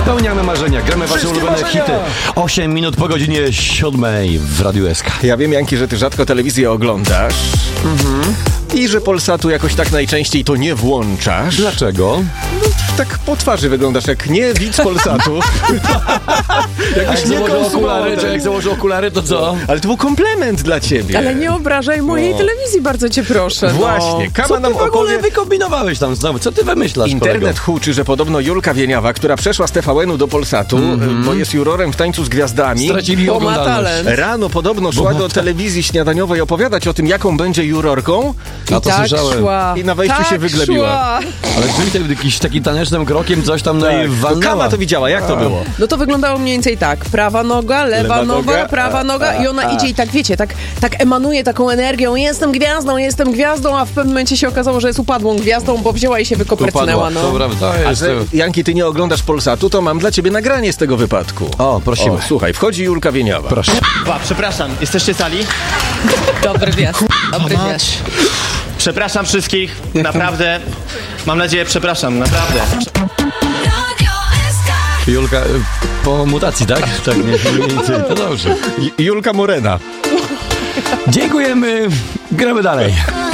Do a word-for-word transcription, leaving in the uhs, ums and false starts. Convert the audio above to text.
Spełniamy marzenia, gramy wasze Wszystkie ulubione marzenia. hity. osiem minut po godzinie siódmej w Radiu S K. Ja wiem, Janki, że ty rzadko telewizję oglądasz. Mhm. I że Polsatu jakoś tak najczęściej to nie włączasz. Dlaczego? Tak po twarzy wyglądasz jak nie widz Polsatu. Jak Jakbyś założę okulary, konsumował. czy jak założę okulary, to co? Ale to był komplement dla ciebie. Ale nie obrażaj mojej No. telewizji, bardzo cię proszę. Właśnie, Co Kama ty nam w ogóle opowie... wykombinowałeś tam znowu? Co ty wymyślasz, Internet kolego? huczy, że podobno Julka Wieniawa, która przeszła z T V N-u do Polsatu, bo jest jurorem w Tańcu z Gwiazdami, Stracili Bo ma oglądalność. talent. rano podobno szła do telewizji śniadaniowej opowiadać o tym, jaką będzie jurorką A to tak słyszałem. szła. i na wejściu tak się wyglebiła. Szła. Ale czyli jakiś taki tanecznym krokiem coś tam no i Tak. To walnęła. Kama to widziała, jak to było? No to wyglądało mniej więcej tak. Prawa noga, lewa, Lewa noga, noga, prawa a, noga a, i ona a. idzie i tak, wiecie, tak, tak emanuje taką energią. Jestem gwiazdą, jestem gwiazdą, a w pewnym momencie się okazało, że jest upadłą gwiazdą, bo wzięła i się wykopercnęła. To No. prawda, A jest. że, Janki, ty nie oglądasz Polsatu, to mam dla ciebie nagranie z tego wypadku. O, prosimy. O, słuchaj, wchodzi Julka Wieniawa. Proszę. Ba, przepraszam, jesteście sali? Dobry wiatr. Dobry wiatr. Przepraszam wszystkich, naprawdę. Mam nadzieję, przepraszam, naprawdę. Julka, y, po mutacji, tak? Tak, nie, mniej więcej. To dobrze. J- Julka Morena. Dziękujemy. Gramy dalej.